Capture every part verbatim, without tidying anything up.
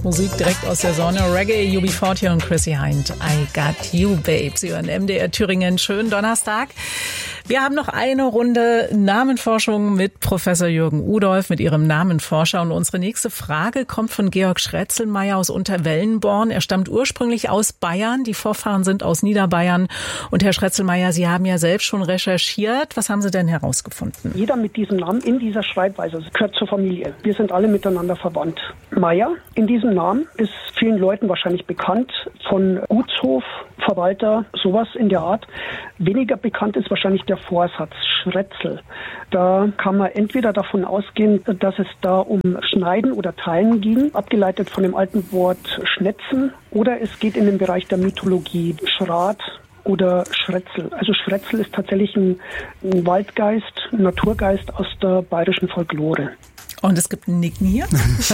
Musik direkt aus der Sonne. Reggae, U B vierzig und Chrissy Hynde. I Got You, Babe. Sie hören M D R Thüringen. Schönen Donnerstag. Wir haben noch eine Runde Namenforschung mit Professor Jürgen Udolph, mit Ihrem Namenforscher. Und unsere nächste Frage kommt von Georg Schretzelmeier aus Unterwellenborn. Er stammt ursprünglich aus Bayern. Die Vorfahren sind aus Niederbayern. Und Herr Schretzelmeier, Sie haben ja selbst schon recherchiert. Was haben Sie denn herausgefunden? Jeder mit diesem Namen in dieser Schreibweise gehört zur Familie. Wir sind alle miteinander verwandt. Meier in diesem Namen ist vielen Leuten wahrscheinlich bekannt, von Gutshof, Verwalter, sowas in der Art. Weniger bekannt ist wahrscheinlich der Vorsatz, Schretzel. Da kann man entweder davon ausgehen, dass es da um Schneiden oder Teilen ging, abgeleitet von dem alten Wort Schnetzen, oder es geht in den Bereich der Mythologie, Schrat oder Schretzel. Also Schretzel ist tatsächlich ein, ein Waldgeist, ein Naturgeist aus der bayerischen Folklore. Und es gibt ein Nicken hier.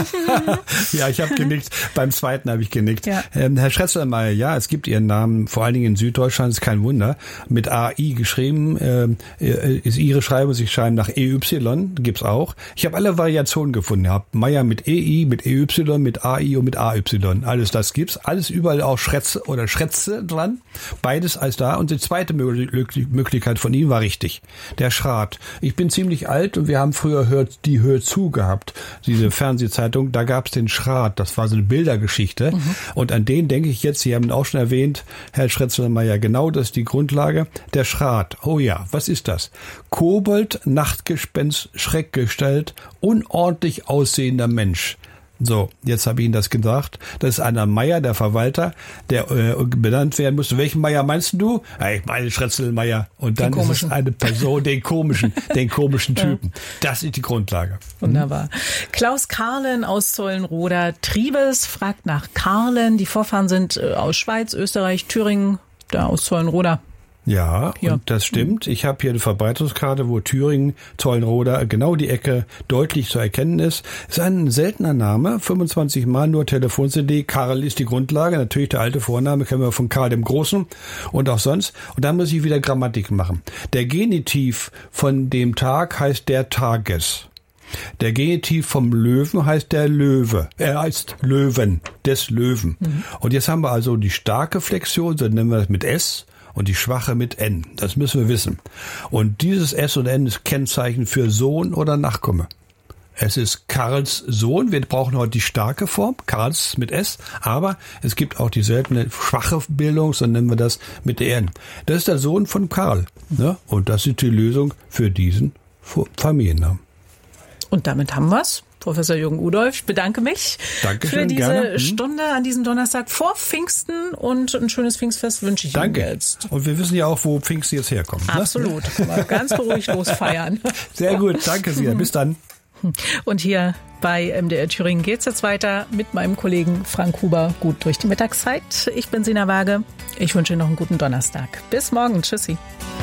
Ja, ich habe genickt. Beim zweiten habe ich genickt. Ja. Ähm, Herr Schretzelmeier, ja, es gibt Ihren Namen, vor allen Dingen in Süddeutschland, ist kein Wunder. Mit A I geschrieben, äh, ist Ihre Schreibung, Sie schreiben nach E Y, gibt's auch. Ich habe alle Variationen gefunden. Ich habe Meier mit E I, mit E Y, mit A I und mit A Y. Alles das gibt's. Alles überall auch Schretze oder Schretze dran. Beides als da. Und die zweite Möglichkeit von Ihnen war richtig. Der Schrat. Ich bin ziemlich alt und wir haben früher hört, die Hör zu gehabt, diese Fernsehzeitung, da gab es den Schrat, das war so eine Bildergeschichte, mhm. Und an den denke ich jetzt, Sie haben ihn auch schon erwähnt, Herr Schretzelmeier, genau das ist die Grundlage, der Schrat. Oh ja, was ist das? Kobold, Nachtgespenst, Schreckgestalt, unordentlich aussehender Mensch. So, jetzt habe ich Ihnen das gesagt. Das ist einer Meier, der Verwalter, der äh, benannt werden musste. Welchen Meier meinst du? Ja, ich meine Schretzelmeier. Und dann ist es eine Person, den komischen, den komischen Typen. Ja. Das ist die Grundlage. Wunderbar. Klaus Karlen aus Zollenroda Triebes fragt nach Karlen. Die Vorfahren sind äh, aus Schweiz, Österreich, Thüringen, da aus Zollenroda. Ja, ja, und das stimmt. Ich habe hier eine Verbreitungskarte, wo Thüringen, Zollenroda, genau die Ecke deutlich zu erkennen ist. Ist ein seltener Name, fünfundzwanzig Mal nur Telefon-C D. Karl ist die Grundlage, natürlich der alte Vorname, kennen wir von Karl dem Großen und auch sonst. Und dann muss ich wieder Grammatik machen. Der Genitiv von dem Tag heißt der Tages. Der Genitiv vom Löwen heißt der Löwe. Er heißt Löwen, des Löwen. Mhm. Und jetzt haben wir also die starke Flexion, so nennen wir das mit S, und die schwache mit N. Das müssen wir wissen. Und dieses S und N ist Kennzeichen für Sohn oder Nachkomme. Es ist Karls Sohn. Wir brauchen heute die starke Form, Karls mit S. Aber es gibt auch die seltene schwache Bildung, so nennen wir das mit der N. Das ist der Sohn von Karl. Ne? Und das ist die Lösung für diesen Familiennamen. Und damit haben wir's. Professor Jürgen Udolph, ich bedanke mich Dankeschön, für diese gerne. Hm. Stunde an diesem Donnerstag vor Pfingsten, und ein schönes Pfingstfest wünsche ich Danke. Ihnen jetzt. Und wir wissen ja auch, wo Pfingsten jetzt herkommt. Absolut. Ne? Können wir ganz beruhigt losfeiern. Sehr gut, danke sehr. Bis dann. Und hier bei M D R Thüringen geht's jetzt weiter mit meinem Kollegen Frank Huber gut durch die Mittagszeit. Ich bin Sina Waage. Ich wünsche Ihnen noch einen guten Donnerstag. Bis morgen. Tschüssi.